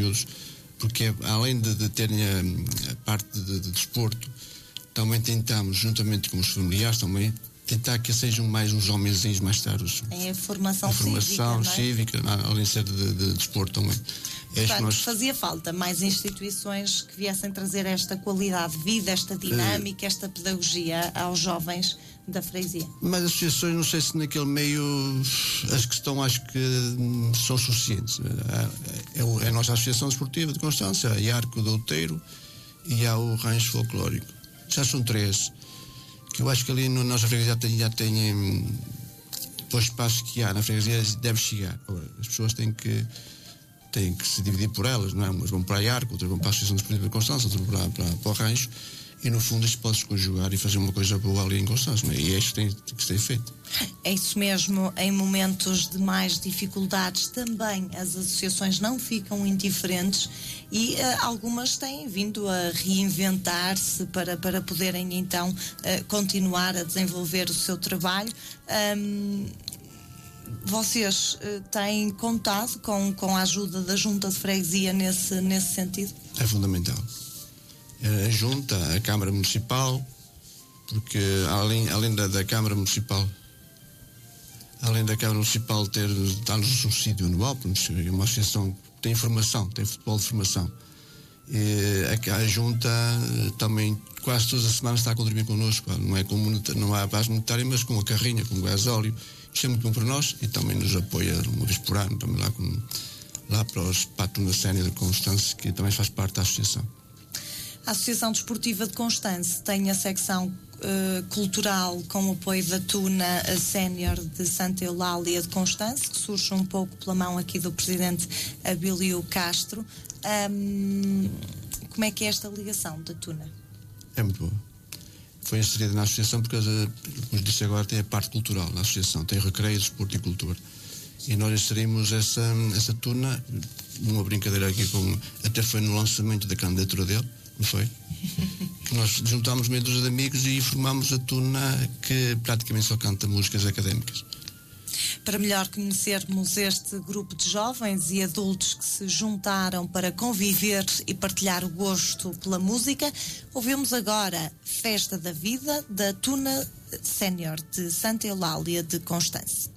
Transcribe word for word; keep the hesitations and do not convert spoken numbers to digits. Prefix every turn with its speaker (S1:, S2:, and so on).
S1: miúdos, porque além de, de terem a, a parte de, de desporto, também tentamos, juntamente com os familiares, também tentar que sejam mais uns homenzinhos mais tarde.
S2: Tem a formação,
S1: a formação
S2: cívica,
S1: cívica, além de ser de, de, de desporto também.
S2: Portanto,
S1: nós...
S2: fazia falta mais instituições que viessem trazer esta qualidade de vida, esta dinâmica, esta pedagogia aos jovens da freguesia.
S1: Mas as associações, não sei se naquele meio as que estão, acho que são suficientes. É, é, é a nossa Associação Desportiva de Constância, a Iarco do Outeiro e há o Rancho Folclórico. Já são três, que eu acho que ali na nossa freguesia já tem, já tem para o espaço que há na freguesia deve chegar. Agora, as pessoas têm que têm que se dividir por elas, não é? Umas vão para a Iarco, outras vão para a Associação Desportiva de Constância, outras para, para, para o Rancho, e no fundo isto pode-se conjugar e fazer uma coisa boa ali em Constância, não é? E é isto que tem que ser feito.
S2: É isso mesmo, em momentos de mais dificuldades também as associações não ficam indiferentes e uh, algumas têm vindo a reinventar-se para, para poderem então uh, continuar a desenvolver o seu trabalho. Um, Vocês uh, têm contado com, com a ajuda da Junta de Freguesia nesse, nesse sentido?
S1: É fundamental. A Junta, a Câmara Municipal, porque além, além da, da Câmara Municipal, além da Câmara Municipal ter, dar-nos um subsídio anual, porque uma associação tem formação, tem futebol de formação. E a, a Junta também quase todas as semanas está a contribuir connosco, não é, com, não é a base monetária, mas com a carrinha, com o gasóleo. Isto é muito bom para nós e também nos apoia uma vez por ano, também lá, com, lá para, os, para a Tuna Sénior de Constância, que também faz parte da associação.
S2: A Associação Desportiva de Constância tem a secção uh, cultural com o apoio da Tuna Sénior de Santa Eulália de Constância, que surge um pouco pela mão aqui do presidente Abílio Castro. Um, como é que é esta ligação da Tuna?
S1: É muito boa. Foi inserida na associação porque, como disse agora, tem a parte cultural na associação, tem recreio, desporto e cultura. E nós inserimos essa, essa Tuna, uma brincadeira aqui com, até foi no lançamento da candidatura dele, não foi? Que nós juntámos meio dos amigos e formámos a Tuna, que praticamente só canta músicas académicas.
S2: Para melhor conhecermos este grupo de jovens e adultos que se juntaram para conviver e partilhar o gosto pela música, ouvimos agora Festa da Vida, da Tuna Sénior de Santa Eulália de Constância.